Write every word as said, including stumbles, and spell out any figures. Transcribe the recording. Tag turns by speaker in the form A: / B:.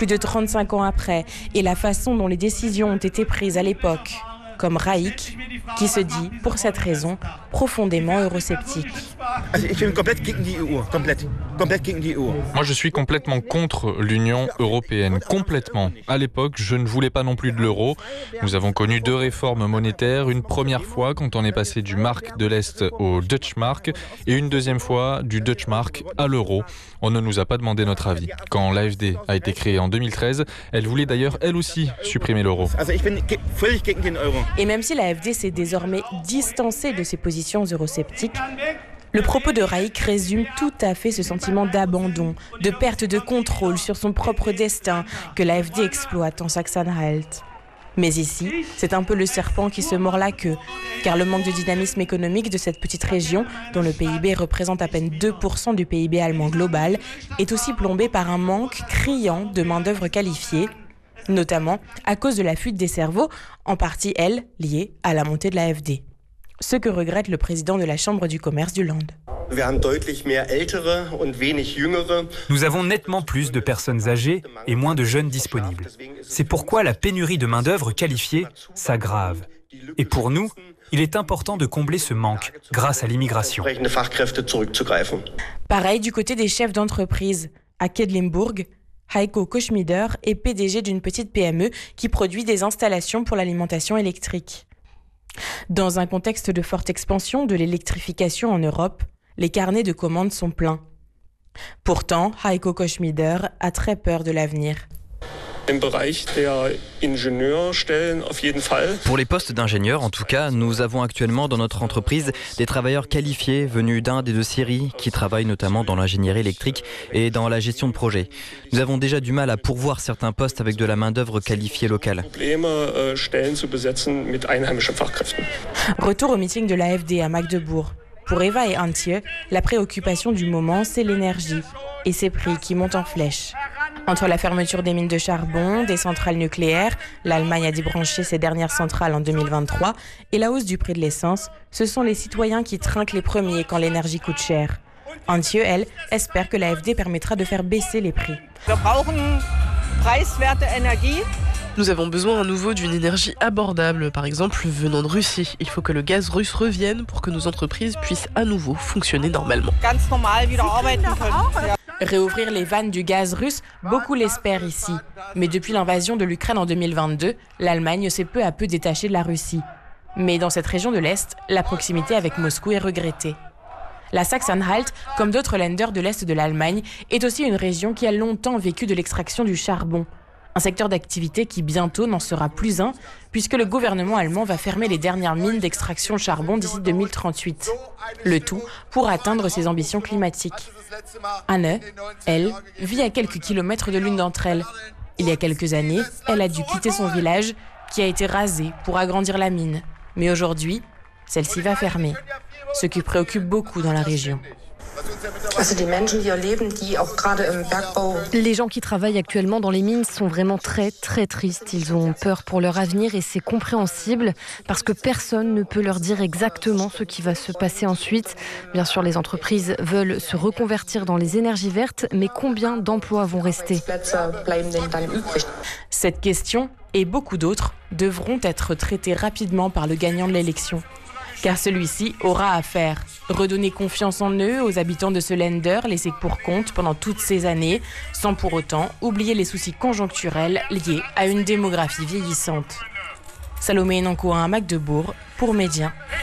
A: plus de trente-cinq ans après, et la façon dont les décisions ont été prises à l'époque, comme Raik, qui se dit, pour cette raison, profondément eurosceptique.
B: Moi, je suis complètement contre l'Union européenne, complètement. À l'époque, je ne voulais pas non plus de l'euro. Nous avons connu deux réformes monétaires, une première fois quand on est passé du mark de l'Est au Deutsche Mark, et une deuxième fois du Deutsche Mark à l'euro. On ne nous a pas demandé notre avis. Quand l'A F D a été créée en deux mille treize, elle voulait d'ailleurs, elle aussi, supprimer l'euro.
A: Et même si l'A F D s'est désormais distancée de ses positions eurosceptiques, le propos de Raik résume tout à fait ce sentiment d'abandon, de perte de contrôle sur son propre destin que l'A F D exploite en Sachsen-Anhalt. Mais ici, c'est un peu le serpent qui se mord la queue, car le manque de dynamisme économique de cette petite région, dont le P I B représente à peine deux pour cent du P I B allemand global, est aussi plombé par un manque criant de main-d'œuvre qualifiée, notamment à cause de la fuite des cerveaux, en partie, elle, liée à la montée de l'A F D. Ce que regrette le président de la Chambre du commerce du Land.
C: Nous avons nettement plus de personnes âgées et moins de jeunes disponibles. C'est pourquoi la pénurie de main-d'œuvre qualifiée s'aggrave. Et pour nous, il est important de combler ce manque grâce à l'immigration.
A: Pareil du côté des chefs d'entreprise. À Quedlinburg, Heiko Koschmider est P D G d'une petite P M E qui produit des installations pour l'alimentation électrique. Dans un contexte de forte expansion de l'électrification en Europe, les carnets de commandes sont pleins. Pourtant, Heiko Koschmider a très peur de l'avenir.
D: Pour les postes d'ingénieurs, en tout cas, nous avons actuellement dans notre entreprise des travailleurs qualifiés venus d'Inde et de Syrie qui travaillent notamment dans l'ingénierie électrique et dans la gestion de projets. Nous avons déjà du mal à pourvoir certains postes avec de la main-d'œuvre qualifiée locale.
A: Retour au meeting de l'A F D à Magdebourg. Pour Eva et Antje, la préoccupation du moment, c'est l'énergie et ses prix qui montent en flèche. Entre la fermeture des mines de charbon, des centrales nucléaires, l'Allemagne a débranché ses dernières centrales en deux mille vingt-trois, et la hausse du prix de l'essence, ce sont les citoyens qui trinquent les premiers quand l'énergie coûte cher. Antje, elle, espère que l'A F D permettra de faire baisser les prix.
E: Nous avons besoin à nouveau d'une énergie abordable, par exemple venant de Russie. Il faut que le gaz russe revienne pour que nos entreprises puissent à nouveau fonctionner normalement.
A: Réouvrir les vannes du gaz russe, beaucoup l'espèrent ici. Mais depuis l'invasion de l'Ukraine en deux mille vingt-deux, l'Allemagne s'est peu à peu détachée de la Russie. Mais dans cette région de l'Est, la proximité avec Moscou est regrettée. La Sachsen-Anhalt, comme d'autres Länder de l'Est de l'Allemagne, est aussi une région qui a longtemps vécu de l'extraction du charbon. Un secteur d'activité qui bientôt n'en sera plus un, puisque le gouvernement allemand va fermer les dernières mines d'extraction de charbon d'ici deux mille trente-huit. Le tout pour atteindre ses ambitions climatiques. Anne, elle, vit à quelques kilomètres de l'une d'entre elles. Il y a quelques années, elle a dû quitter son village, qui a été rasé pour agrandir la mine. Mais aujourd'hui, celle-ci va fermer, ce qui préoccupe beaucoup dans la région.
F: Les gens qui travaillent actuellement dans les mines sont vraiment très très tristes. Ils ont peur pour leur avenir et c'est compréhensible parce que personne ne peut leur dire exactement ce qui va se passer ensuite. Bien sûr, les entreprises veulent se reconvertir dans les énergies vertes, mais combien d'emplois vont rester ?
A: Cette question et beaucoup d'autres devront être traitées rapidement par le gagnant de l'élection. Car celui-ci aura à faire redonner confiance en eux aux habitants de ce Länder laissés pour compte pendant toutes ces années, sans pour autant oublier les soucis conjoncturels liés à une démographie vieillissante. Salomé Nankoa à Magdebourg pour Média.